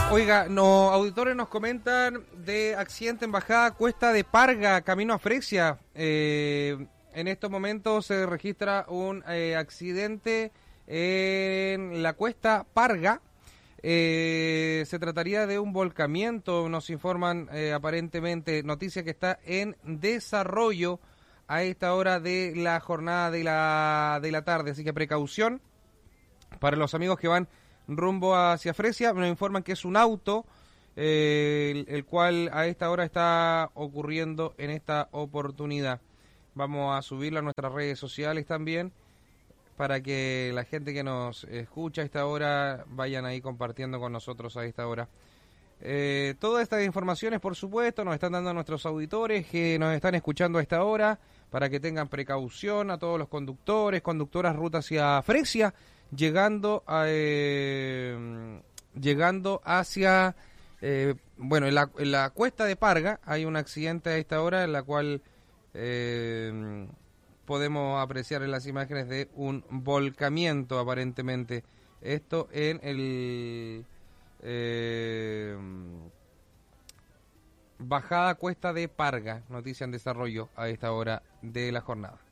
Oiga, auditores nos comentan de accidente en bajada Cuesta de Parga, camino a Fresia. En estos momentos se registra un accidente en la Cuesta Parga. Se trataría de un volcamiento, nos informan aparentemente, noticia que está en desarrollo a esta hora de la jornada de la tarde, así que precaución para los amigos que van rumbo hacia Fresia. Nos informan que es un auto el cual a esta hora está ocurriendo en esta oportunidad. Vamos a subirlo a nuestras redes sociales también para que la gente que nos escucha a esta hora vayan ahí compartiendo con nosotros a esta hora. Todas estas informaciones, por supuesto, nos están dando nuestros auditores que nos están escuchando a esta hora para que tengan precaución, a todos los conductores, conductoras ruta hacia Fresia, llegando hacia, bueno, en la Cuesta de Parga hay un accidente a esta hora en la cual podemos apreciar en las imágenes de un volcamiento aparentemente. Esto en el bajada Cuesta de Parga, noticia en desarrollo a esta hora de la jornada.